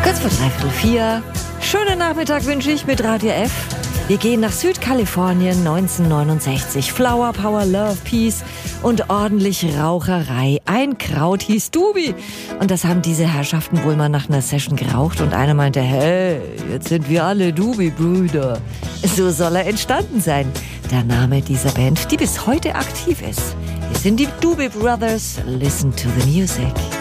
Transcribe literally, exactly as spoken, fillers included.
Kurz vor dreiviertel vier. Schönen Nachmittag wünsche ich mit Radio F. Wir gehen nach Südkalifornien neunzehnhundertneunundsechzig. Flower, Power, Love, Peace und ordentlich Raucherei. Ein Kraut hieß Doobie. Und das haben diese Herrschaften wohl mal nach einer Session geraucht. Und einer meinte, hey, jetzt sind wir alle Doobie-Brüder. So soll er entstanden sein. Der Name dieser Band, die bis heute aktiv ist. Wir sind die Doobie Brothers. Listen to the music.